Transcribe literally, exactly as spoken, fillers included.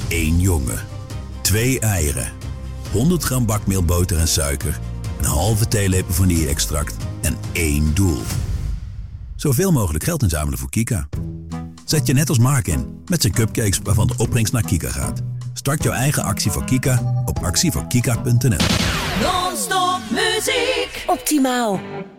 één jongen. Twee eieren. honderd gram bakmeel, boter en suiker. Een halve theelepel vanille-extract. En één doel. Zoveel mogelijk geld inzamelen voor Kika. Zet je net als Mark in. Met zijn cupcakes waarvan de opbrengst naar Kika gaat. Start jouw eigen actie voor Kika op actie voor kika punt n l. Non-stop muziek. Optimaal.